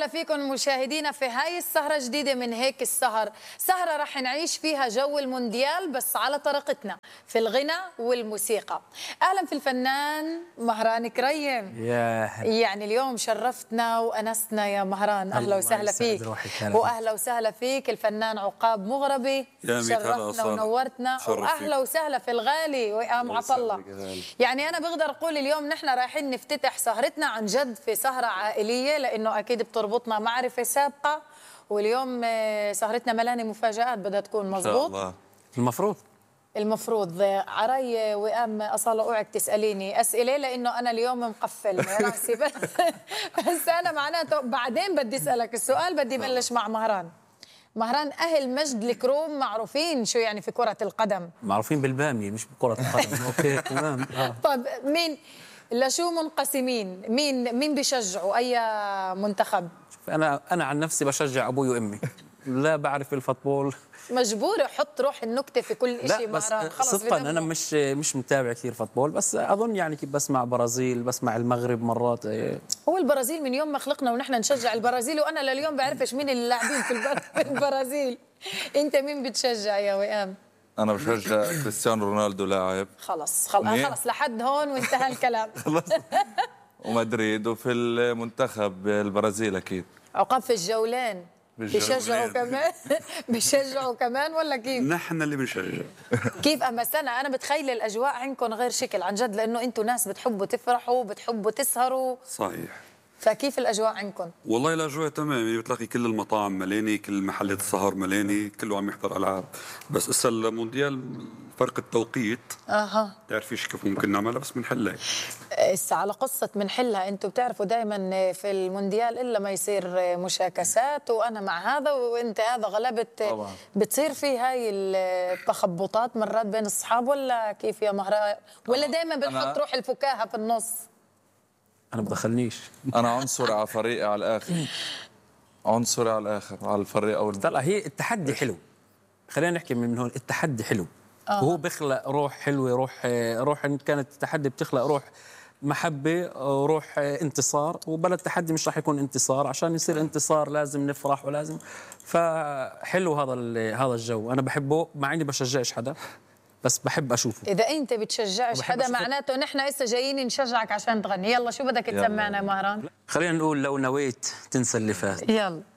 وسهلا فيكم مشاهدينا في هاي السهرة جديدة من هيك السهر. سهرة رح نعيش فيها جو المونديال بس على طريقتنا في الغنى والموسيقى. أهلا في الفنان مهران كريم. يعني اليوم شرفتنا وأنستنا يا مهران. أهلا وسهلا فيك. وأهلا وسهلا فيك الفنان عقاب مغربي. شرفتنا ونورتنا. وأهلا وسهلا في الغالي وئام عطلة. يعني أنا بقدر أقول اليوم نحن رايحين نفتتح سهرتنا عن جد في سهرة عائلية، لأنه أكيد بتربطنا معرفة سابقة، واليوم سهرتنا ملانة مفاجآت بدها تكون مزبوط. المفروض عراي وئام أصالة اوعك تسأليني أسئلة لأنه أنا اليوم مقفل راسي بس أنا معناته بعدين بدي أسألك السؤال. بدي بلش مع مهران. مهران، أهل مجد الكروم معروفين شو يعني في كرة القدم؟ معروفين بالبامية مش بكرة القدم. اوكي تمام. طيب مين لشو منقسمين؟ مين بيشجعوا أي منتخب؟ أنا عن نفسي بشجع أبوي وأمي. لا بعرف الفوتبول. مجبور احط روح النكته في كل شيء. بس صدقا انا مش متابع كثير فوتبول، بس اظن يعني كيف بسمع برازيل، بسمع المغرب مرات. هو البرازيل من يوم ما خلقنا ونحن نشجع البرازيل، وانا لليوم بعرفش مين اللاعبين في البرازيل. انت مين بتشجع يا وئام؟ انا بشجع كريستيانو رونالدو لاعب. خلص لحد هون وانتهى الكلام. خلص. ومدريد، وفي المنتخب البرازيل اكيد. عقاب في الجولين بيشجعوا كمان؟ بيشجعوا كمان ولا كيف؟ نحن اللي بنشجع. كيف؟ اما استنى، انا بتخيل الاجواء عندكم غير شكل عن جد، لانه انتم ناس بتحبوا تفرحوا بتحبوا تسهروا. صحيح. فكيف الاجواء عندكم؟ والله الاجواء تمام، يعني بتلاقي كل المطاعم ملاني، كل محلات السهر ملاني، كله عم يحضر العاب. بس هسه المونديال فرق التوقيت. بتعرفيش كيف ممكن نعملها، بس بنحلها. هسه على قصه بنحلها، انتم بتعرفوا دائما في المونديال الا ما يصير مشاكسات، وانا مع هذا وانت هذا غلبت طبعا. بتصير في هاي التخبطات مرات بين الصحاب ولا كيف يا مهران؟ ولا دائما بنحط روح الفكاهه في النص؟ انا بدخلنيش. انا عنصري على فريقي على الاخر. عنصري على الاخر على الفريق او طلع. هي التحدي حلو، خلينا نحكي من هون. التحدي حلو. وهو بيخلق روح حلوه، روح ان كانت التحدي بتخلق روح محبه وروح انتصار. وبلا التحدي مش راح يكون انتصار. عشان يصير انتصار لازم نفرح ولازم. فحلو هذا الجو، انا بحبه مع اني بشجعش حدا، بس بحب اشوفه. اذا انت بتشجعش حدا معناته نحن هسه جايين نشجعك عشان تغني. يلا شو بدك تسمعنا يا مهران؟ خلينا نقول لو نويت تنسى اللي فات. يلا.